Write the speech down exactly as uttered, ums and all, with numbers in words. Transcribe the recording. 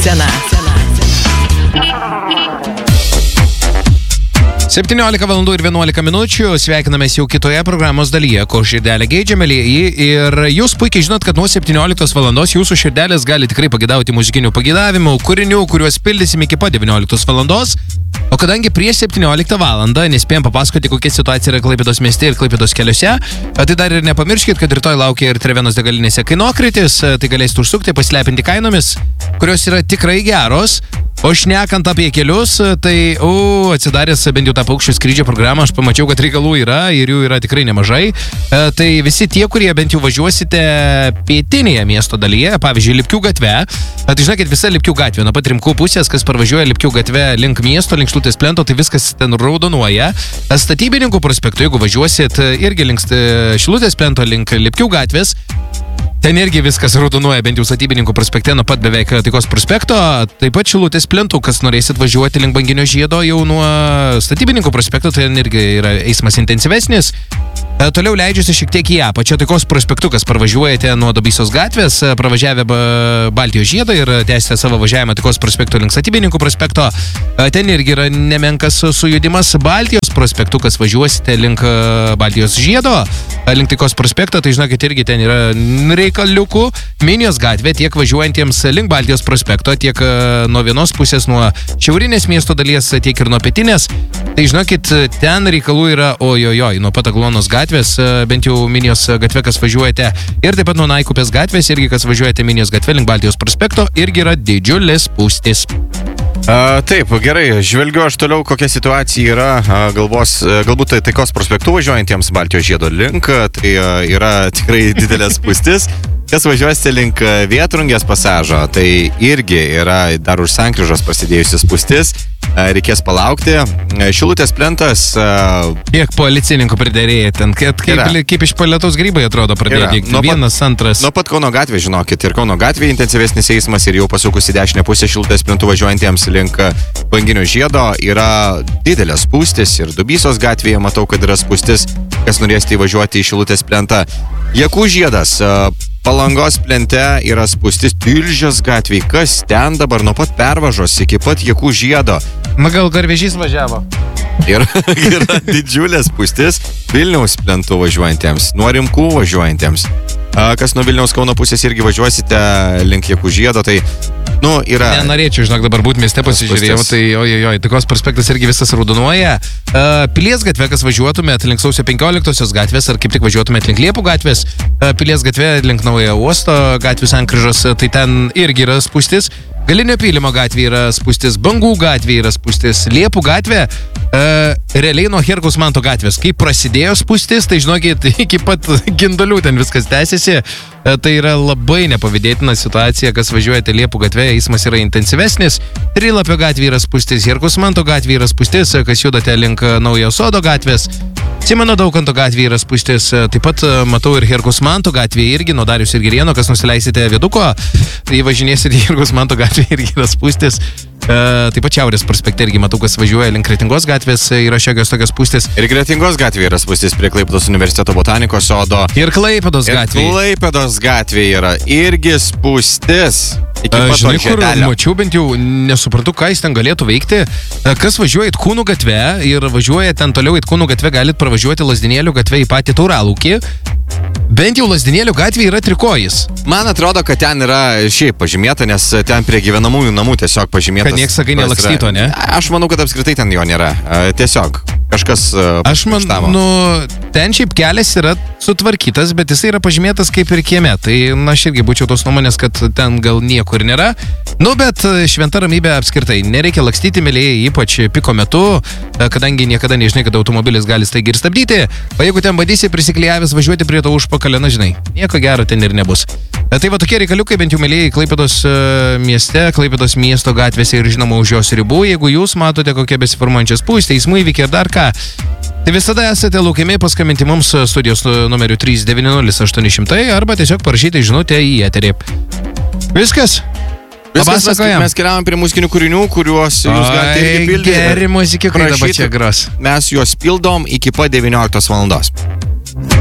scena. septyniolika valandų ir vienuolika minučių, sveikinamės jau kitoje programos dalyje, ko širdelė geidžia, mėlyjeji, ir jūs puikiai žinot, kad nuo septynioliktos valandos jūsų širdelės gali tikrai pagidauti muzikinių pagidavimų, kūrinių, kuriuos pildysim iki pat devynioliktos valandos, o kadangi prieš septynioliktą valandą nespėjom papasakoti, kokia situacija yra Klaipėdos mieste ir Klaipėdos keliuose, tai dar ir nepamirškit, kad rytoj laukia ir Trevenos degalinėse kainokritis, tai galėsite užsukti, pasilepinti kainomis, kurios yra tikrai geros. O šnekant apie kelius, tai, o, atsidaręs bent jau tą paukščių skrydžio programą, aš pamačiau, kad reikalų yra ir jų yra tikrai nemažai. E, tai visi tie, kurie bent jau važiuosite pietinėje miesto dalyje, pavyzdžiui, Lipkių gatve, tai žinokit, visa Lipkių gatvė, nuo pat Rimkų pusės, kas parvažiuoja Lipkių gatve link miesto, link Šilutės plento, tai viskas ten raudonuoja. Statybininkų prospektu, jeigu važiuosit irgi link Šilutės plento, link Lipkių gatvės, ten irgi viskas raudonuoja, bent jau statybininkų prospekte nuo pat beveik Taikos prospekto. Taip pat Šilutės plentų, kas norėsit važiuoti link Banginio žiedo jau nuo statybininkų prospekto, tai irgi yra eismas intensyvesnis. E, toliau leidžiasi šiek tiek į apačią Taikos prospektu, kas parvažiuojate nuo Dubysos gatvės, pravažiavę Baltijos žiedą ir tęsite savo važiavimą Taikos prospekto link statybininkų prospekto. E, ten irgi yra nemenkas sujudimas Baltijos prospektu, kas važiuosite link Baltijos žiedo, link Taikos prospekto, tai žinokit, irgi ten yra reikaliukų. Minijos gatvė tiek važiuojantiems link Baltijos prospekto, tiek nuo vienos pusės, nuo šiaurinės miesto dalies, tiek ir nuo pietinės. Tai žinokit, ten reikalų yra ojojoj, nuo pat Aglonos gatvės, bent jau Minijos gatvė, kas važiuojate, ir taip pat nuo Naikupės gatvės, irgi kas važiuojate Minijos gatvė link Baltijos prospekto, irgi yra didžiulės spūstys. Uh, taip, gerai, žvelgiu aš toliau, kokia situacija yra uh, galvos, uh, galbūt tai Taikos prospektu važiuojantiems Baltijos žiedo link, tai uh, yra tikrai didelės spūstis. Kas važiuosite link Vėtrungės pasažo, tai irgi yra dar už sankryžos prasidėjusi spūstis, reikės palaukti. Šilutės plentas... Kiek policininkų pridėrėjai ten, kaip, kaip, kaip iš Lietaus grybai atrodo pradėti. Vienas, antras. Nuo pat Kauno gatvė, žinokit, ir Kauno gatvė intensyvesnis eismas, ir jau pasukus į dešinę pusę Šilutės plentų važiuojantiems link Banginio žiedo yra didelės spūstis, ir Dubysos gatvėje matau, kad yra spūstis, kas norėsite įvažiuoti į Šilutės plentą. Jakų žiedas... Palangos plente yra spūstis Tilžės gatvėj. Kas ten dabar nuo pat Pervažos iki pat Jakų žiedo? Na gal Garvežys važiavo? Ir yra didžiulė spūstis Vilniaus plentų važiuojantiems, nuo Rimkų važiuojantiems. Kas nuo Vilniaus Kauno pusės irgi važiuosite link Jakų žiedo, tai, nu, yra... Nenorėčiau, žinok, dabar būti mieste pasižiūrėjau, tai ojojoj, Taikos prospektas irgi visas raudonuoja. Pilies gatvė, kas važiuotumėt link Sausio penkioliktosios gatvės, ar kaip tik važiuotumėt link Liepų gatvės, Pilies gatvė link Naujojo uosto gatvės sankryžos, tai ten irgi yra spūstis. Galinio pylimo gatvė yra spūstis, Bangų gatvė yra spūstis, Liepų gatvė, e, realiai nuo Herkaus Manto gatvės. Kai prasidėjo spūstis, tai žinokit, iki pat Gindolių ten viskas tęsiasi. E, tai yra labai nepavydėtina situacija, kas važiuojate Liepų gatvė, eismas yra intensyvesnis. Trilapio gatvė yra spūstis, Herkaus Manto gatvė yra spūstis, kas judate link Naujojo sodo gatvės. Simono Daukanto gatvė yra spūstis, taip pat matau ir Herkaus Manto gatvė irgi, nuo Darius ir Girėno, kas nusileisite viaduko, įvažinėsite į Herkaus Manto gatvė irgi yra spūstis. E, taip pat Šiaurės prospekte irgi matau, kas važiuoja link Kretingos gatvės, yra šiokios tokios spūstis. Ir Kretingos gatvė yra spūstis prie Klaipėdos universiteto botanikos sodo. Ir Klaipėdos gatvė. Ir Klaipėdos gatvė yra irgi spūstis. Aš žinai, kur mačiau, bent jau nesupratau, ką jis ten galėtų veikti. Kas važiuoja į Kūnų gatvę ir važiuoja ten toliau į Kūnų gatvę, galit pravažiuoti Lazdinėlių gatvę į patį Tauralūkį. Bent jau Lazdinėlių gatvė yra trikojis. Man atrodo, kad ten yra šiaip pažymėta, nes ten prie gyvenamųjų namų tiesiog pažymėtas. Kad nieks sakai nelakstyto, ne? Aš manau, kad apskritai ten jo nėra. Tiesiog kažkas... Aš manau, nu, ten šiaip kelias yra sutvarkytas, bet jis yra pažymėtas kaip ir kieme. Tai, na, aš irgi būčiau tos nuomonės, kad ten gal nieko ir nėra. Nu, bet šventa ramybė apskritai. Nereikia lakstyti, mėlyje, ypač piko metu, kadangi niekada nežinai, kad automobilis gali staigiai ir stabdyti. O jeigu ten badysi prisiklijavęs važiuoti prie to užpakalio, na, žinai, nieko gero ten ir nebus. Tai va tokie reikaliukai, bent jau mėlyje, Klaipėdos mieste, Klaipėdos miesto gatvėse ir žinoma už jos ribų. Jeigu jūs matote kokie besiformuojančias spūstį, eismų įvykiai ir dar ką, tai visada esate laukiami paskambinti mums studijos numeriu trys devyni nulis aštuoni šimtai arba tiesiog parašyti žinutę į eterį. Viskas? Viskas, mes, mes keliavom prie muzikinių kūrinių, kuriuos jūs galite irgi pildyti. Geri muzikiukai dabar čia gros. Mes juos pildom iki pat devynioliktos valandos.